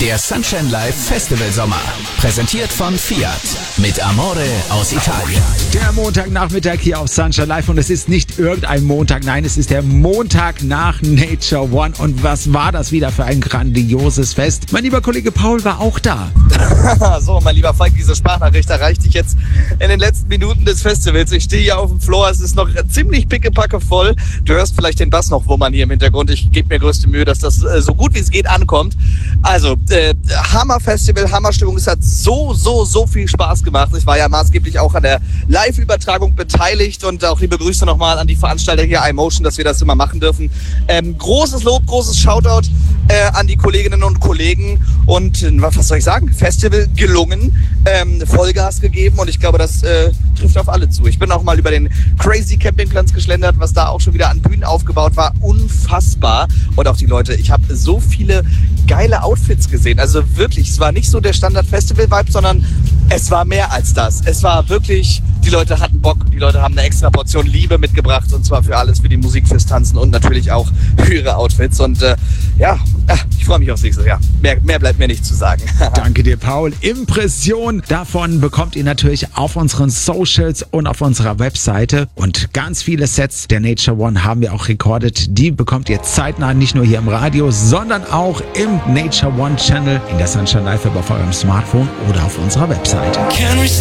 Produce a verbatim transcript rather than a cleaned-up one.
Der Sunshine Live Festival Sommer. Präsentiert von Fiat. Mit Amore aus Italien. Der Montagnachmittag hier auf Sunshine Live. Und es ist nicht irgendein Montag. Nein, es ist der Montag nach Nature One. Und was war das wieder für ein grandioses Fest? Mein lieber Kollege Paul war auch da. So, mein lieber Falk, diese Sprachnachricht erreicht dich jetzt in den letzten Minuten des Festivals. Ich stehe hier auf dem Floor. Es ist noch ziemlich pickepacke voll. Du hörst vielleicht den Bass noch wummern hier im Hintergrund. Ich gebe mir größte Mühe, dass das äh, so gut wie es geht ankommt. Also, äh, Hammer-Festival, Hammerstimmung. Es hat so, so, so viel Spaß gemacht. Ich war ja maßgeblich auch an der Live-Übertragung beteiligt und auch liebe Grüße nochmal an die Veranstalter hier, iMotion, dass wir das immer machen dürfen. Ähm, großes Lob, großes Shoutout äh, an die Kolleginnen und Kollegen und äh, was soll ich sagen? Festival gelungen, ähm, Vollgas gegeben und ich glaube, das äh, trifft auf alle zu. Ich bin auch mal über den Crazy Campingplatz geschlendert, was da auch schon wieder an Bühnen aufgebaut war. Unfassbar. Und auch die Leute, ich habe so viele geile Outfits gesehen. Also wirklich, es war nicht so der Standard-Festival-Vibe, sondern es war mehr als das. Es war wirklich, die Leute hatten Bock, die Leute haben eine extra Portion Liebe mitgebracht und zwar für alles, für die Musik, fürs Tanzen und natürlich auch für ihre Outfits. Und äh, ja, ich freue mich aufs nächste Jahr. Mehr, mehr bleibt mir nicht zu sagen. Danke dir, Paul. Impression davon bekommt ihr natürlich auf unseren Socials und auf unserer Webseite. Und ganz viele Sets der Nature One haben wir auch recorded. Die bekommt ihr zeitnah nicht nur hier im Radio, sondern auch im Nature One Channel in der Sunshine Live App auf eurem Smartphone oder auf unserer Webseite.